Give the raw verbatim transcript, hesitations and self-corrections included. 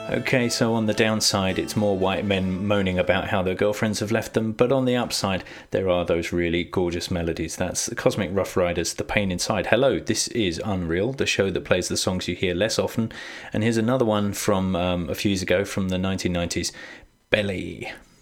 Okay, so on the downside, it's more white men moaning about how their girlfriends have left them, but on the upside, there are those really gorgeous melodies. That's the Cosmic Rough Riders, The Pain Inside. Hello, this is Unreal, the show that plays the songs you hear less often. And here's another one from um, a few years ago, from the nineteen nineties, Belly.